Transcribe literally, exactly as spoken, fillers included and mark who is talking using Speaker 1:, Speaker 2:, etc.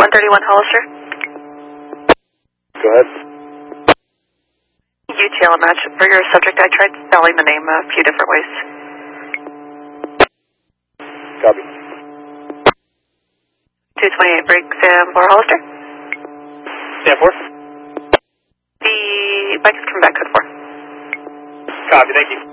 Speaker 1: one thirty-one Hollister.
Speaker 2: Go ahead.
Speaker 1: U T L match for your subject. I tried spelling the name a few different ways.
Speaker 2: Copy.
Speaker 1: two twenty-eight break, Sam four Hollister.
Speaker 2: Sam four.
Speaker 1: The bike is coming back, code four.
Speaker 2: Copy, thank you.